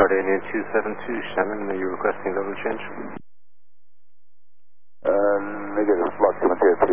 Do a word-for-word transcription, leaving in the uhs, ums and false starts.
Jordanian two seven two, Shannon, are you requesting level change? Uh, negative, block seven zero two.